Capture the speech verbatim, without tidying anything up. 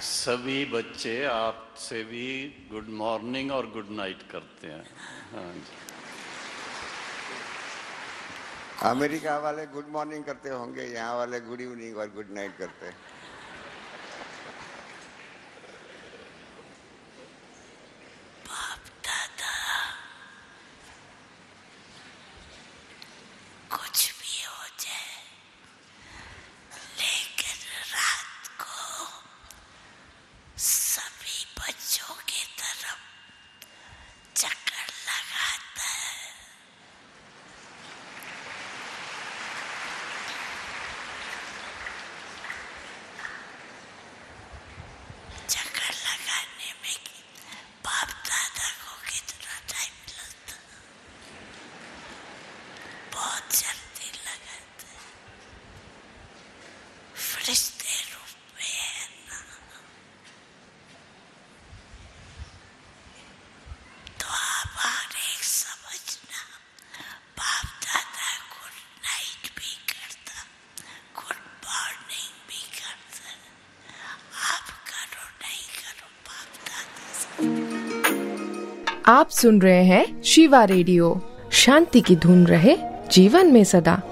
सभी बच्चे आपसे भी गुड मॉर्निंग और गुड नाइट करते हैं। हाँ जी। अमेरिका वाले गुड मॉर्निंग करते होंगे, यहाँ वाले गुड इवनिंग और गुड नाइट करते हैं। बाप दादा कुछ भी हो जाए, लेकिन रात को सभी बच्चों की तरफ चक्कर लगाता है। चक्कर लगाने में बाप दादा को कितना टाइम लगता? बहुत जल्दी लगाते हैं। फरिश्ते रूप में है ना, तो आप हर एक समझना, बाप दादा गुड नाइट भी करता, गुड मॉर्निंग भी करता। आप करो नहीं करो बाप दादा से। आप सुन रहे हैं शिवा रेडियो। शांति की धुन रहे जीवन में सदा।